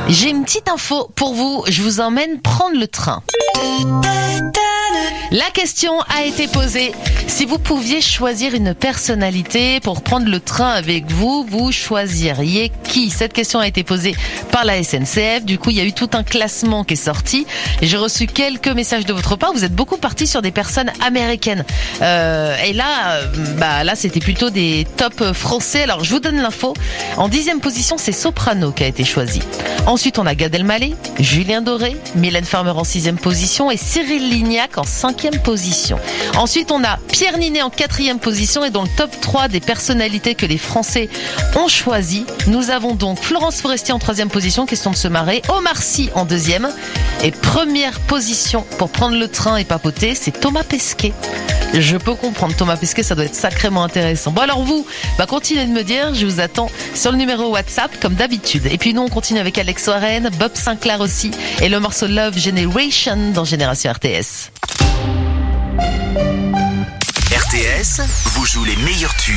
J'ai une petite info pour vous, je vous emmène prendre le train. La question a été posée. Si vous pouviez choisir une personnalité pour prendre le train avec vous, vous choisiriez qui? Cette question a été posée par la SNCF. Du coup, il y a eu tout un classement qui est sorti. Et j'ai reçu quelques messages de votre part. Vous êtes beaucoup partis sur des personnes américaines. Et là, là, c'était plutôt des tops français. Alors, je vous donne l'info. En 10e position, c'est Soprano qui a été choisi. Ensuite, on a Gad Elmaleh, Julien Doré, Mylène Farmer en 6e position et Cyril Lignac en 5e position. Ensuite, on a Pierre Ninet en 4e position et dans le top 3 des personnalités que les Français ont choisi, nous avons donc Florence Foresti en 3e position, question de se marrer, Omar Sy en 2e et première position pour prendre le train et papoter, c'est Thomas Pesquet. Je peux comprendre, Thomas Pesquet, ça doit être sacrément intéressant. Bon alors vous, continuez de me dire, je vous attends sur le numéro WhatsApp comme d'habitude. Et puis nous on continue avec Alex Warren, Bob Sinclair aussi et le morceau Love Generation dans Génération RTS. RTS vous joue les meilleurs tubes